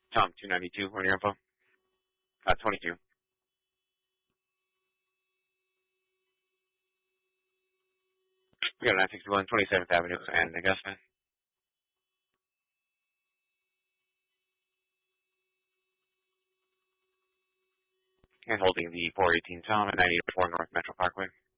Tom, 292, what are your info? 22. We got 961 27th Avenue and Augusta. And holding the 418 Tom at 984 North Metro Parkway.